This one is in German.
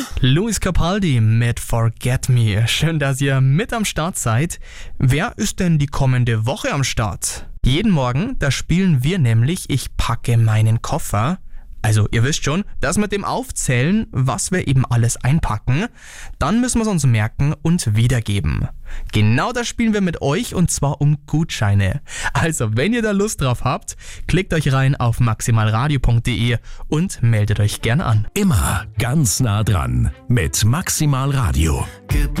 Luis Capaldi mit Forget Me. Schön, dass ihr mit am Start seid. Wer ist denn die kommende Woche am Start? Jeden Morgen, da spielen wir nämlich Ich packe meinen Koffer. Also ihr wisst schon, das mit dem Aufzählen, was wir eben alles einpacken, dann müssen wir es uns merken und wiedergeben. Genau das spielen wir mit euch und zwar um Gutscheine. Also wenn ihr da Lust drauf habt, klickt euch rein auf maximalradio.de und meldet euch gerne an. Immer ganz nah dran mit Maximal Radio.